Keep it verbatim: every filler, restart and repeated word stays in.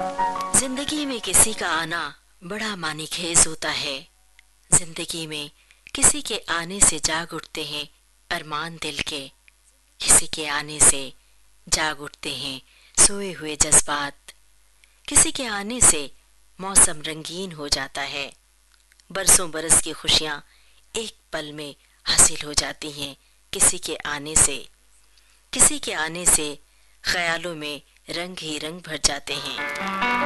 जिंदगी में किसी का आना बड़ा मानीखेज होता है। जिंदगी में किसी के आने से जाग उठते हैं अरमान दिल के। किसी के आने से जाग उठते हैं सोए हुए जज्बात। किसी के आने से मौसम रंगीन हो जाता है। बरसों बरस की खुशियां एक पल में हासिल हो जाती हैं किसी के आने से। किसी के आने से ख्यालों में रंग ही रंग भर जाते हैं।